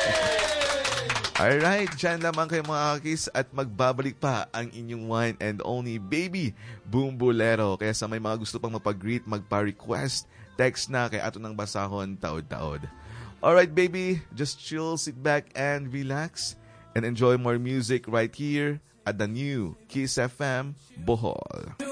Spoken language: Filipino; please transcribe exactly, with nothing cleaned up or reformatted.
Alright, dyan lamang kayo mga kakis at magbabalik pa ang inyong one and only baby Boom Bolero. Kaya sa may mga gusto pang mapag-greet, magpa-request, text na kay ato ng basahon taod-taod. Alright baby, just chill, sit back and relax and enjoy more music right here at the new Kiss F M Bohol.